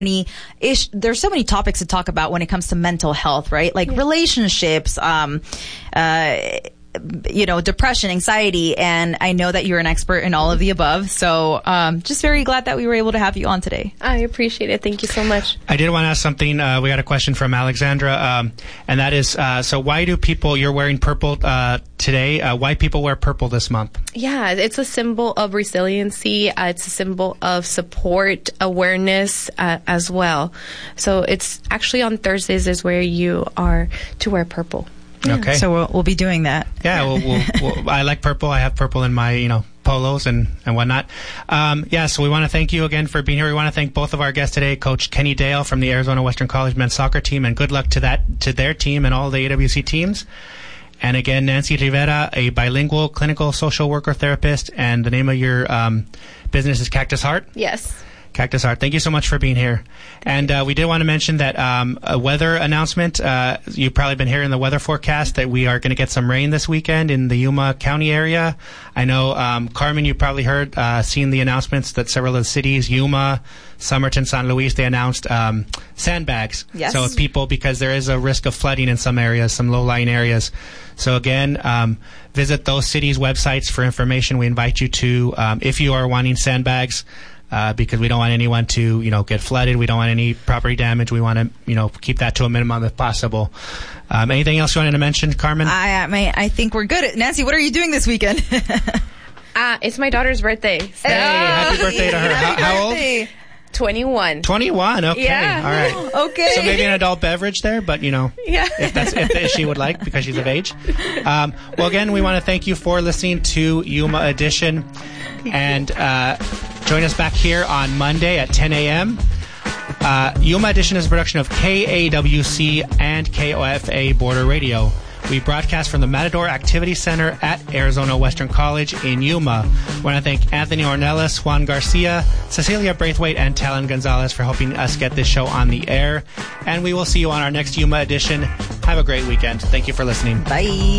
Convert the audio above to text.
There's so many topics to talk about when it comes to mental health, right? Like relationships, depression, anxiety, and I know that you're an expert in all of the above. So just very glad that we were able to have you on today. I appreciate it. Thank you so much. I did want to ask something. We got a question from Alexandra, and that is, so why do people, you're wearing purple today, why people wear purple this month? Yeah, it's a symbol of resiliency. It's a symbol of support, awareness as well. So it's actually on Thursdays is where you are to wear purple. Yeah. Okay. So we'll be doing that. Yeah, I like purple. I have purple in my, polos and whatnot. So we want to thank you again for being here. We want to thank both of our guests today, Coach Kenny Dale from the Arizona Western College men's soccer team, and good luck to their team and all the AWC teams. And again, Nancy Rivera, a bilingual clinical social worker therapist, and the name of your business is Cactus Heart? Yes. Cactus Heart. Thank you so much for being here. And we did want to mention that a weather announcement. You've probably been hearing the weather forecast that we are going to get some rain this weekend in the Yuma County area. I know, Carmen, you probably heard, seen the announcements that several of the cities, Yuma, Somerton, San Luis, they announced sandbags. Yes. So people, because there is a risk of flooding in some areas, some low-lying areas. So again, visit those cities' websites for information. We invite you to, if you are wanting sandbags, because we don't want anyone to, get flooded. We don't want any property damage. We want to, keep that to a minimum if possible. Anything else you wanted to mention, Carmen? I think we're good. Nancy, what are you doing this weekend? It's my daughter's birthday. So. Hey, happy birthday to her. How old? 21. 21, okay. Yeah. All right. Okay. So maybe an adult beverage there, but, Yeah. if she would like, because she's of age. Well, again, we want to thank you for listening to Yuma Edition. And join us back here on Monday at 10 a.m. Yuma Edition is a production of KAWC and KOFA Border Radio. We broadcast from the Matador Activity Center at Arizona Western College in Yuma. I want to thank Anthony Ornelas, Juan Garcia, Cecilia Braithwaite, and Talon Gonzalez for helping us get this show on the air. And we will see you on our next Yuma Edition. Have a great weekend. Thank you for listening. Bye.